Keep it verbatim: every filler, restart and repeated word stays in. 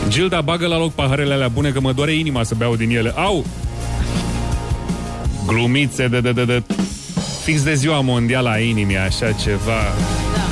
Gilda, bagă la loc paharele alea bune, că mă doare inima să beau din ele. Au! Glumițe de, de, de, de fix de ziua mondială a inimii, așa ceva. Da.